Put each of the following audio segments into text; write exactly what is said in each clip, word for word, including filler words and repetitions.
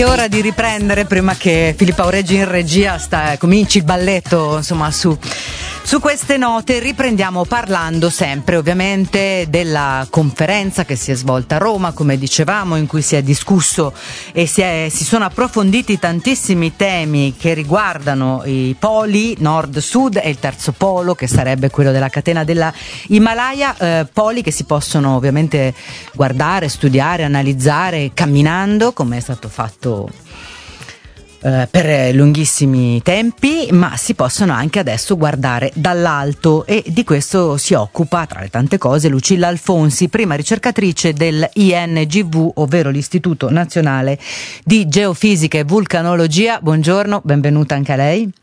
che è ora di riprendere prima che Filippo Aureggi in regia sta, cominci il balletto, insomma, su, su queste note. Riprendiamo parlando sempre ovviamente della conferenza che si è svolta a Roma, come dicevamo, in cui si è discusso e si, è, si sono approfonditi tantissimi temi che riguardano i poli nord-sud e il terzo polo, che sarebbe quello della catena della Himalaya, eh, poli che si possono ovviamente guardare, studiare, analizzare camminando, come è stato fatto eh, per lunghissimi tempi, ma si possono anche adesso guardare dall'alto, e di questo si occupa, tra le tante cose, Lucilla Alfonsi, prima ricercatrice del I N G V, ovvero l'Istituto Nazionale di Geofisica e Vulcanologia. Buongiorno, benvenuta anche a lei.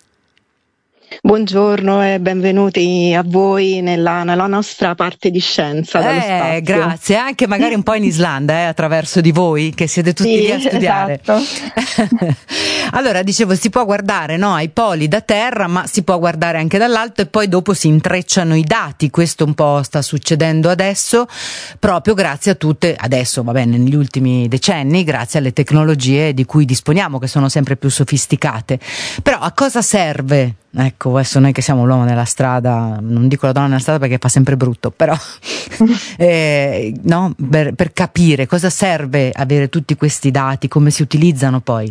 Buongiorno e benvenuti a voi nella, nella nostra parte di scienza dallo eh, spazio. Grazie, anche magari un po' in Islanda, eh, attraverso di voi che siete tutti sì, lì a studiare. Esatto. Allora, dicevo, si può guardare, no, ai poli da terra, ma si può guardare anche dall'alto, e poi dopo si intrecciano i dati. Questo un po' sta succedendo adesso, proprio grazie a tutte, adesso va bene, negli ultimi decenni, grazie alle tecnologie di cui disponiamo, che sono sempre più sofisticate. Però a cosa serve? Ecco, adesso noi che siamo l'uomo nella strada, non dico la donna nella strada perché fa sempre brutto, però eh, no, per, per capire cosa serve avere tutti questi dati, come si utilizzano poi.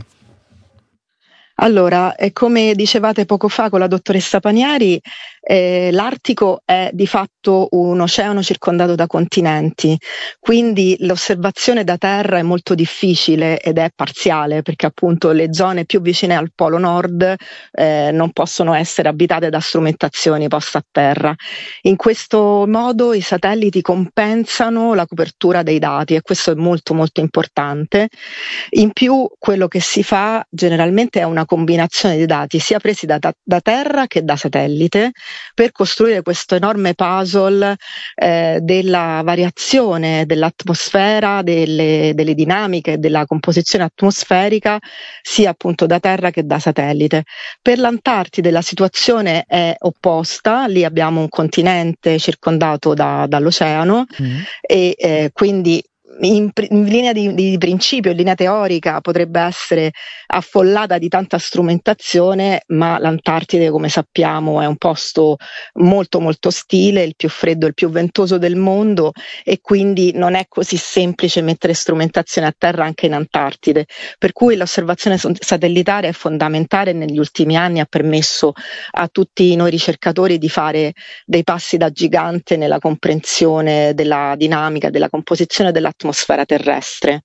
Allora, eh, come dicevate poco fa con la dottoressa Panieri, eh, l'Artico è di fatto un oceano circondato da continenti, quindi l'osservazione da terra è molto difficile ed è parziale, perché appunto le zone più vicine al polo nord eh, non possono essere abitate da strumentazioni poste a terra. In questo modo i satelliti compensano la copertura dei dati, e questo è molto molto importante. In più, quello che si fa generalmente è una combinazione di dati sia presi da, da terra che da satellite, per costruire questo enorme puzzle eh, della variazione dell'atmosfera, delle, delle dinamiche, della composizione atmosferica, sia appunto da terra che da satellite. Per l'Antartide la situazione è opposta, lì abbiamo un continente circondato da, dall'oceano mm. e eh, quindi In, in linea di, di principio, in linea teorica, potrebbe essere affollata di tanta strumentazione, ma l'Antartide, come sappiamo, è un posto molto molto ostile, il più freddo e il più ventoso del mondo, e quindi non è così semplice mettere strumentazione a terra anche in Antartide, per cui l'osservazione satellitare è fondamentale. Negli ultimi anni ha permesso a tutti noi ricercatori di fare dei passi da gigante nella comprensione della dinamica, della composizione dell'atmosfera atmosfera terrestre.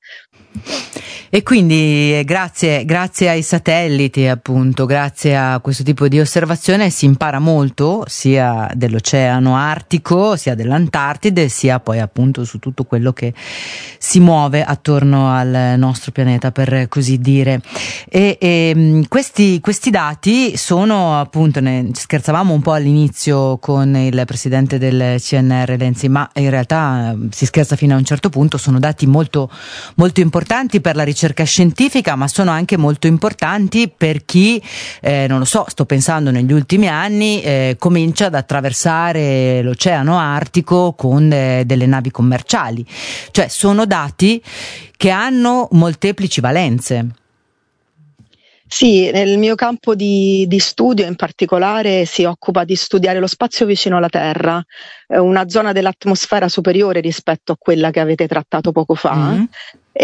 E quindi eh, grazie, grazie ai satelliti, appunto, grazie a questo tipo di osservazione si impara molto, sia dell'oceano Artico, sia dell'Antartide, sia poi appunto su tutto quello che si muove attorno al nostro pianeta, per così dire. E, e questi, questi dati sono appunto, ne scherzavamo un po' all'inizio con il presidente del C N R Renzi, ma in realtà si scherza fino a un certo punto, sono dati molto, molto importanti per la ricerca scientifica, ma sono anche molto importanti per chi, eh, non lo so, sto pensando negli ultimi anni, eh, comincia ad attraversare l'oceano Artico con eh, delle navi commerciali. Cioè sono dati che hanno molteplici valenze. Sì, nel mio campo di, di studio in particolare si occupa di studiare lo spazio vicino alla Terra, una zona dell'atmosfera superiore rispetto a quella che avete trattato poco fa. Mm.